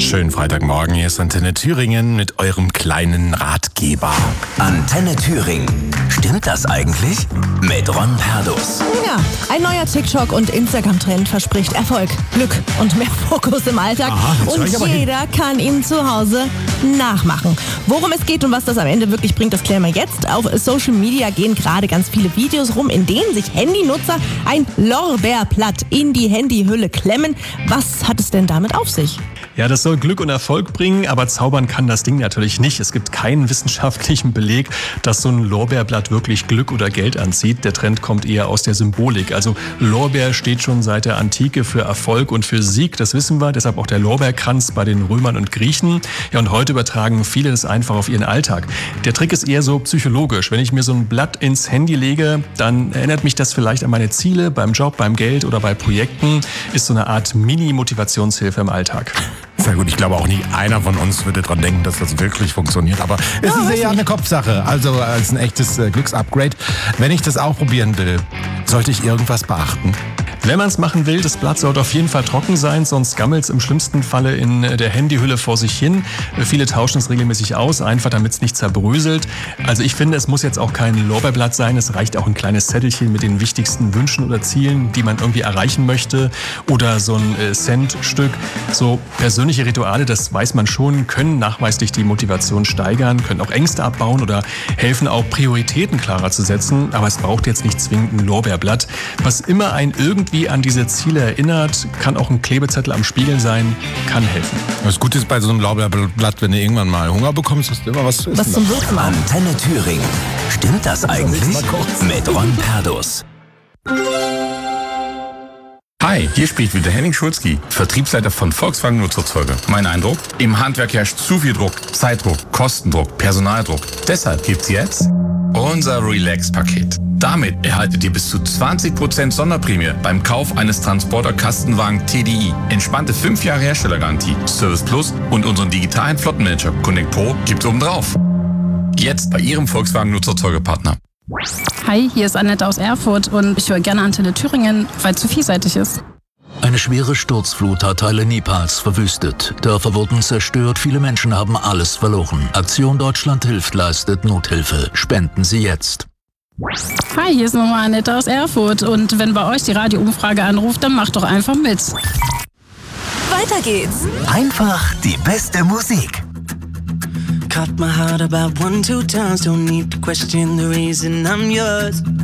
Schönen Freitagmorgen, hier ist Antenne Thüringen mit eurem kleinen Ratgeber. Antenne Thüringen. Stimmt das eigentlich? Mit Ron Perdus. Ja, ein neuer TikTok- und Instagram-Trend verspricht Erfolg, Glück und mehr Fokus im Alltag. Und jeder kann ihn zu Hause nachmachen. Worum es geht und was das am Ende wirklich bringt, das klären wir jetzt. Auf Social Media gehen gerade ganz viele Videos rum, in denen sich Handynutzer ein Lorbeerblatt in die Handyhülle klemmen. Was hat es denn damit auf sich? Ja, das soll Glück und Erfolg bringen, aber zaubern kann das Ding natürlich nicht. Es gibt keinen wissenschaftlichen Beleg, dass so ein Lorbeerblatt wirklich Glück oder Geld anzieht. Der Trend kommt eher aus der Symbolik. Also Lorbeer steht schon seit der Antike für Erfolg und für Sieg, das wissen wir. Deshalb auch der Lorbeerkranz bei den Römern und Griechen. Ja, und heute übertragen viele das einfach auf ihren Alltag. Der Trick ist eher so psychologisch. Wenn ich mir so ein Blatt ins Handy lege, dann erinnert mich das vielleicht an meine Ziele beim Job, beim Geld oder bei Projekten. Ist so eine Art Mini-Motivationshilfe im Alltag. Sehr gut, ich glaube auch nicht einer von uns würde daran denken, dass das wirklich funktioniert. Aber es ist eher eine Kopfsache, also als ein echtes Glücksupgrade. Wenn ich das auch probieren will, sollte ich irgendwas beachten? Wenn man es machen will, das Blatt sollte auf jeden Fall trocken sein, sonst gammelt es im schlimmsten Falle in der Handyhülle vor sich hin. Viele tauschen es regelmäßig aus, einfach damit es nicht zerbröselt. Also ich finde, es muss jetzt auch kein Lorbeerblatt sein, es reicht auch ein kleines Zettelchen mit den wichtigsten Wünschen oder Zielen, die man irgendwie erreichen möchte, oder so ein Centstück. So persönliche Rituale, das weiß man schon, können nachweislich die Motivation steigern, können auch Ängste abbauen oder helfen auch Prioritäten klarer zu setzen, aber es braucht jetzt nicht zwingend ein Lorbeerblatt. Was immer einen irgendwie an diese Ziele erinnert, kann auch ein Klebezettel am Spiegel sein, kann helfen. Das Gute ist bei so einem Lorbeerblatt, wenn du irgendwann mal Hunger bekommst, hast du immer was zu essen. Was zum Würzen machen. Antenne Thüringen. Stimmt das eigentlich? Mit Ron Perdus. Hi, hier spricht wieder Henning Schulzki, Vertriebsleiter von Volkswagen Nutzerzeuge. Mein Eindruck? Im Handwerk herrscht zu viel Druck, Zeitdruck, Kostendruck, Personaldruck. Deshalb gibt's jetzt unser Relax-Paket. Damit erhaltet ihr bis zu 20% Sonderprämie beim Kauf eines Transporter-Kastenwagen TDI. Entspannte 5 Jahre Herstellergarantie, Service Plus und unseren digitalen Flottenmanager Connect Pro gibt's obendrauf. Jetzt bei Ihrem Volkswagen Nutzerzeuge-Partner. Hi, hier ist Annette aus Erfurt und ich höre gerne Antenne Thüringen, weil es zu vielseitig ist. Eine schwere Sturzflut hat Teile Nepals verwüstet. Dörfer wurden zerstört, viele Menschen haben alles verloren. Aktion Deutschland hilft leistet Nothilfe. Spenden Sie jetzt. Hi, hier ist nochmal Annette aus Erfurt und wenn bei euch die Radioumfrage anruft, dann macht doch einfach mit. Weiter geht's. Einfach die beste Musik. Cut my heart about 1-2 times. Don't need to question the reason I'm yours.